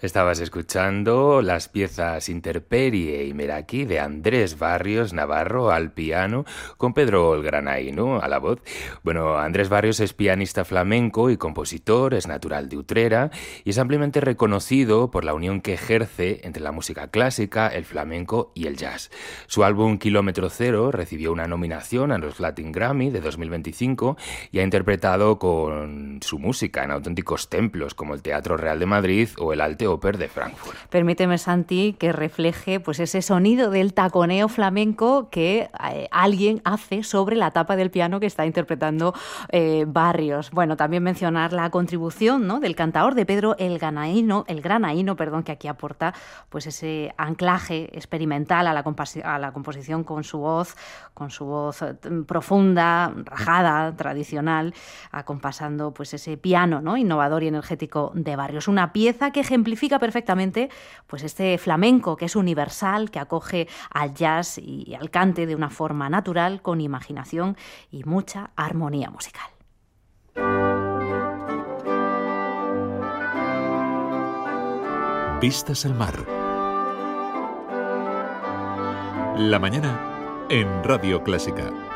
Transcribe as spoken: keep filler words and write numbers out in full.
Estabas escuchando las piezas Interperie y Meraki de Andrés Barrios Navarro al piano, con Pedro Olgranaíno a la voz. Bueno, Andrés Barrios es pianista flamenco y compositor, es natural de Utrera y es ampliamente reconocido por la unión que ejerce entre la música clásica, el flamenco y el jazz. Su álbum Kilómetro Cero recibió una nominación a los Latin Grammy de dos mil veinticinco y ha interpretado con su música en auténticos templos como el Teatro Real de Madrid o el Alte Oper de Frankfurt. Permíteme, Santi, que refleje pues ese sonido del taconeo flamenco que eh, alguien hace sobre la tapa del piano que está interpretando eh, Barrios. Bueno, también mencionar la contribución, ¿no?, del cantaor de Pedro el Granaíno, el Granaíno, perdón, que aquí aporta pues ese anclaje experimental a la, a la composición con su voz, con su voz profunda, rajada, tradicional, acompasando pues ese piano, ¿no?, innovador y energético de Barrios. Una pieza que ejemplifica perfectamente pues este flamenco que es universal, que acoge al jazz y al cante de una forma natural, con imaginación y mucha armonía musical. Vistas al mar. La mañana en Radio Clásica.